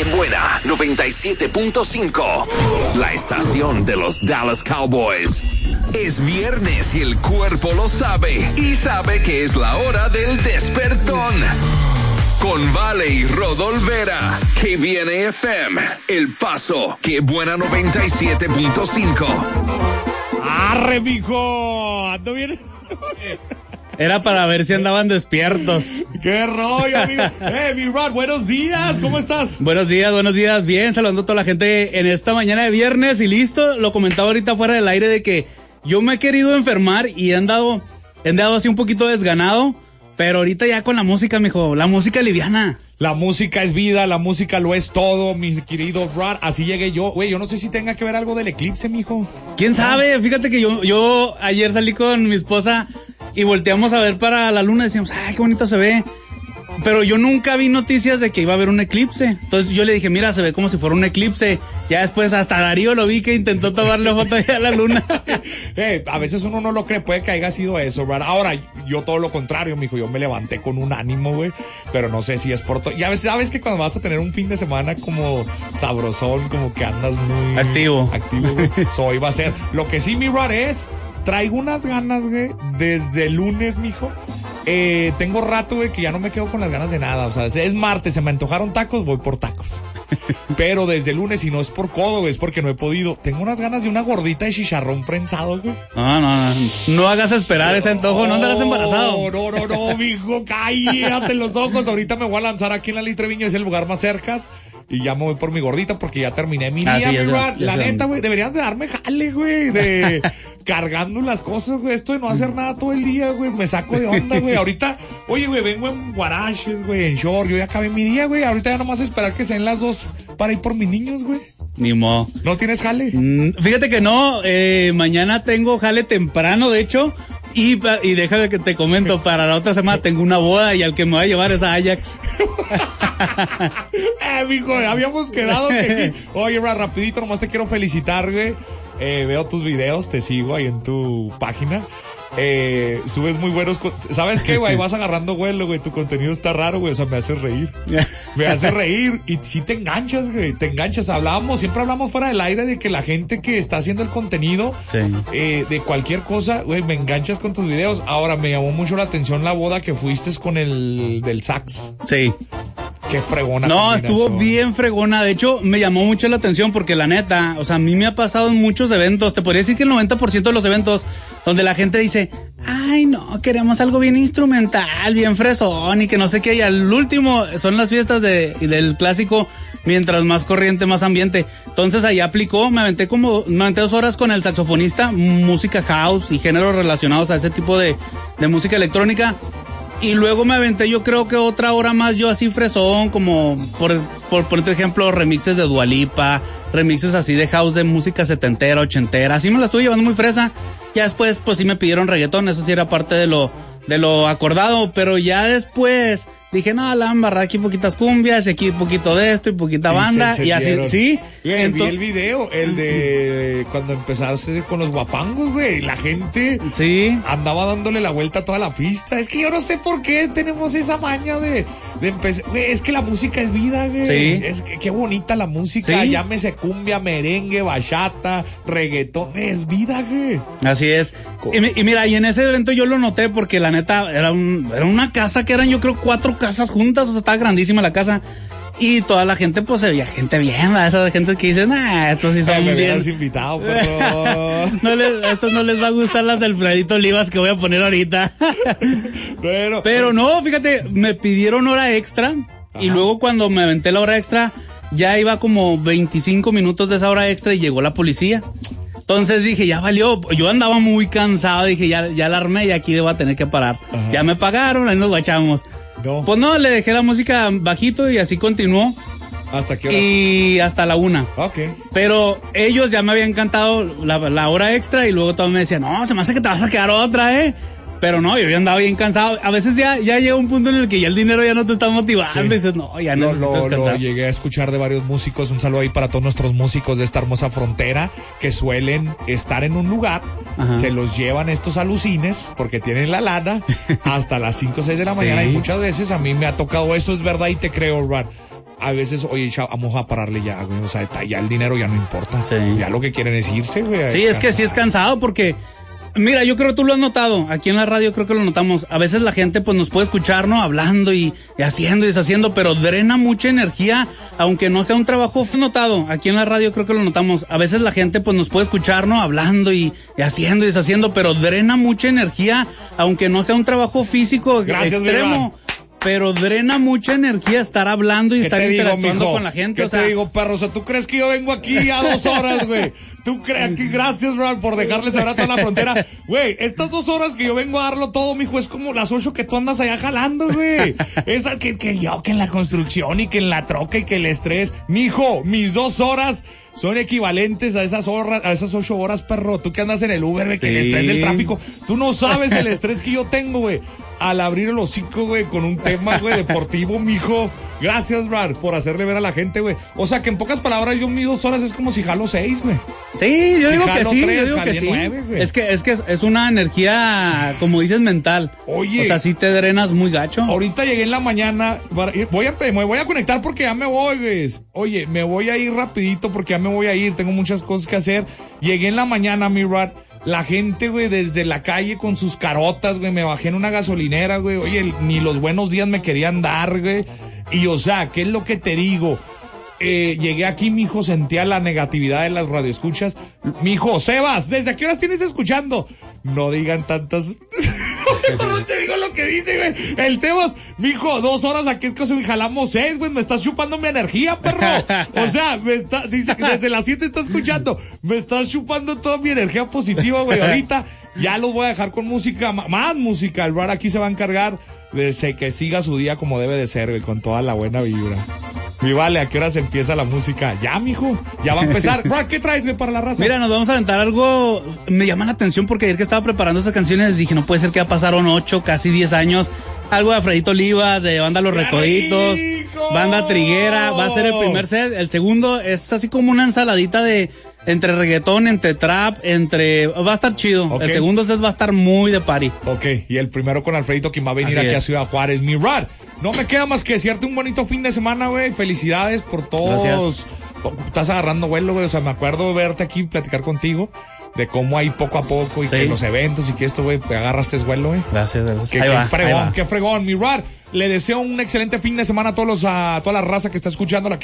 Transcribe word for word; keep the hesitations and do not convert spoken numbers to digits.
buena, noventa y siete punto cinco. La estación de los Dallas Cowboys. Es viernes y el cuerpo lo sabe. Y sabe que es la hora del despertón. Con Vale y Rodolvera. Que viene F M. El Paso. Que buena noventa y siete punto cinco. ¡Arre, mijo! ¿Ando bien? Era para ver si andaban despiertos. ¡Qué rollo, amigo! ¡Eh, mi Rod! Buenos días, ¿cómo estás? Buenos días, buenos días. Bien, saludando a toda la gente en esta mañana de viernes. Y listo, lo comentaba ahorita fuera del aire de que yo me he querido enfermar y he andado, he andado así un poquito desganado. Pero ahorita ya con la música, mijo, la música liviana. La música es vida, la música lo es todo, mi querido Rod. Así llegué yo. Güey, yo no sé si tenga que ver algo del eclipse, mijo. ¿Quién sabe? Fíjate que yo, yo ayer salí con mi esposa y volteamos a ver para la luna y decíamos, ay, qué bonito se ve. Pero yo nunca vi noticias de que iba a haber un eclipse. Entonces yo le dije, mira, se ve como si fuera un eclipse. Ya después hasta Darío lo vi que intentó tomarle foto a la luna. eh, a veces uno no lo cree, puede que haya sido eso, ¿verdad? Ahora, yo todo lo contrario, mijo, yo me levanté con un ánimo, güey, pero no sé si es por todo. Ya ves, sabes que cuando vas a tener un fin de semana como sabrosón, como que andas muy... Activo. Activo, güey. So, hoy va a ser. Lo que sí, mi Rod, es... Traigo unas ganas, güey, desde el lunes, mijo. Eh, tengo rato, güey, que ya no me quedo con las ganas de nada. O sea, es martes, se me antojaron tacos, voy por tacos. Pero desde el lunes, y no es por codo, güey, es porque no he podido. Tengo unas ganas de una gordita de chicharrón prensado, güey. No, no, no. No hagas esperar no, este antojo, no andarás embarazado. No, no, no, no, mijo, cállate los ojos. Ahorita me voy a lanzar aquí en la Litreviño, es el lugar más cercas. Y ya me voy por mi gordita porque ya terminé mi día, ah, sí, mi Rod. La neta, güey, deberían de darme jale, güey, de cargando las cosas, güey. Esto de no hacer nada todo el día, güey, me saco de onda, güey. Ahorita, oye, güey, vengo en guaraches, güey, en short. Yo ya acabé mi día, güey. Ahorita ya nomás esperar que sean las dos para ir por mis niños, güey. Ni mo. ¿No tienes jale? Mm, fíjate que no, eh, mañana tengo jale temprano, de hecho. Y, y déjame que te comento, para la otra semana tengo una boda y al que me va a llevar es a Ajax. eh, mijo, habíamos quedado que... Oye, Rod, rapidito, nomás te quiero felicitar, güey. Eh, veo tus videos, te sigo ahí en tu página. Eh, subes muy buenos... ¿Sabes qué, güey? Vas agarrando vuelo, güey. Tu contenido está raro, güey. O sea, me hace reír. Me hace reír. Y sí te enganchas, güey. Te enganchas. Hablábamos, siempre hablamos fuera del aire de que la gente que está haciendo el contenido, sí. eh, de cualquier cosa, güey, me enganchas con tus videos. Ahora, me llamó mucho la atención la boda que fuiste con el del sax. Sí. Qué fregona. No, estuvo bien fregona. De hecho, me llamó mucho la atención porque la neta, o sea, a mí me ha pasado en muchos eventos. Te podría decir que el noventa por ciento de los eventos donde la gente dice, ay, no, queremos algo bien instrumental, bien fresón y que no sé qué. Y al último son las fiestas de, del clásico, mientras más corriente, más ambiente. Entonces ahí aplicó, me aventé como, me aventé dos horas con el saxofonista, música house y géneros relacionados a ese tipo de, de música electrónica. Y luego me aventé, yo creo que otra hora más yo así fresón, como por, por por ejemplo, remixes de Dua Lipa, remixes así de house de música setentera, ochentera, así me la estuve llevando muy fresa. Ya después, pues sí me pidieron reggaetón, eso sí era parte de lo, de lo acordado, pero ya después dije, no, la embarré aquí poquitas cumbias, y aquí poquito de esto y poquita banda, y así, sí. Güey, Ento- vi el video, el de cuando empezaste con los guapangos, güey, la gente sí andaba dándole la vuelta a toda la pista. Es que yo no sé por qué tenemos esa maña de, de empezar, güey, es que la música es vida, güey. Sí. Es que qué bonita la música, sí. Llámese cumbia, merengue, bachata, reggaetón, es vida, güey. Así es. Y, y mira, y en ese evento yo lo noté porque la neta era un, era una casa que eran yo creo cuatro casas juntas, o sea, estaba grandísima la casa. Y toda la gente, pues, se veía gente bien, ¿verdad? Esa gente que dice, nah, estos sí son me bien. invitado, pero... no les, a estos no les va a gustar las del Fredito Olivas que voy a poner ahorita. pero, pero no, fíjate, me pidieron hora extra. Ajá. Y luego cuando me aventé la hora extra, ya iba como veinticinco minutos de esa hora extra y llegó la policía. Entonces dije, ya valió, yo andaba muy cansado, dije, ya, ya la armé y aquí voy a tener que parar. Ajá. Ya me pagaron, ahí nos guachamos. No. Pues no, le dejé la música bajito y así continuó. ¿Hasta qué hora? Y hasta la una. Ok. Pero ellos ya me habían cantado la, la hora extra y luego todos me decían, no, se me hace que te vas a quedar otra, ¿eh? Pero no, yo ya andaba bien cansado. A veces ya, ya llega un punto en el que ya el dinero ya no te está motivando. Sí. Y dices, no, ya no necesito descansar. Lo llegué a escuchar de varios músicos. Un saludo ahí para todos nuestros músicos de esta hermosa frontera que suelen estar en un lugar. Ajá. Se los llevan estos alucines porque tienen la lana hasta las cinco o seis de la mañana. Sí. Y muchas veces a mí me ha tocado eso, es verdad, y te creo, Rod. a veces, oye, chavo, vamos a pararle ya, güey. O sea, ya el dinero ya no importa. Sí. Ya lo que quieren es irse, güey. Sí, es que sí es cansado porque, mira, yo creo que tú lo has notado. Aquí en la radio creo que lo notamos. A veces la gente pues nos puede escuchar, ¿no? Hablando y, y haciendo y deshaciendo, pero drena mucha energía, aunque no sea un trabajo notado. Aquí en la radio creo que lo notamos. A veces la gente pues nos puede escuchar, ¿no? Hablando y, y haciendo y deshaciendo, pero drena mucha energía, aunque no sea un trabajo físico Gracias, extremo. Pero drena mucha energía estar hablando y estar interactuando digo, con la gente. ¿Qué o sea, te digo, perro? O sea, ¿tú crees que yo vengo aquí a dos horas, güey? ¿Tú crees que gracias, bro, por dejarles saber a toda la frontera? Güey, estas dos horas que yo vengo a darlo todo, mijo, es como las ocho que tú andas allá jalando, güey. Esa que, que yo, que en la construcción y que en la troca y que el estrés. Mijo, mis dos horas son equivalentes a esas horas, a esas ocho horas, perro. Tú que andas en el Uber, güey, que sí. el estrés del tráfico. Tú no sabes el estrés que yo tengo, güey. Al abrir el hocico, güey, con un tema, güey, deportivo, mijo. Gracias, Brad, por hacerle ver a la gente, güey. O sea, que en pocas palabras, yo mis dos horas es como si jalo seis, güey. Sí, yo Si digo que jalo sí, tres, yo digo que jalé sí. nueve, güey. es que es que es, es una energía, como dices, mental. Oye. O sea, sí te drenas muy gacho. Ahorita llegué en la mañana, voy a, me voy a conectar porque ya me voy, güey. Oye, me voy a ir rapidito porque ya me voy a ir, tengo muchas cosas que hacer. Llegué en la mañana, mi Brad. La gente, güey, desde la calle con sus carotas, güey, me bajé en una gasolinera, güey. Oye, ni los buenos días me querían dar, güey. Y, o sea, ¿qué es lo que te digo? Eh, llegué aquí, mijo, sentía la negatividad de las radioescuchas. Mijo, Sebas, ¿desde qué horas tienes escuchando? No digan tantas... No te digo lo que dice, güey. El Sebas, mijo, dos horas aquí es que se jalamos seis, güey. Me estás chupando mi energía, perro. O sea, me está, dice que desde las siete está escuchando. Me estás chupando toda mi energía positiva, güey. Ahorita ya los voy a dejar con música, más música. El bar aquí se va a encargar de que siga su día como debe de ser, güey, con toda la buena vibra. Mi vale, ¿a qué hora se empieza la música? Ya, mijo, ya va a empezar. Brad, ¿qué traes, güey, para la raza? Mira, nos vamos a aventar algo. Me llama la atención porque ayer que estaba preparando esas canciones dije, no puede ser que ya pasaron ocho, casi diez años. Algo de Alfredito Olivas, de Banda Los Recoditos, Banda Triguera. Va a ser el primer set. El segundo es así como una ensaladita de entre reggaetón, entre trap, entre... Va a estar chido. Okay. El segundo set va a estar muy de party. Ok, y el primero con Alfredito, quien va a venir así aquí es. a Ciudad Juárez. Mi Brad, no me queda más que desearte un bonito fin de semana, güey. Felicidades por todos. Gracias. Estás agarrando vuelo, güey. O sea, me acuerdo de verte aquí, platicar contigo, de cómo hay poco a poco y sí. que los eventos y que esto, güey, agarraste vuelo, güey. Gracias, gracias. Que, ahí qué va, fregón, ahí va. qué fregón. Mi Brad, le deseo un excelente fin de semana a todos los, a toda la raza que está escuchando la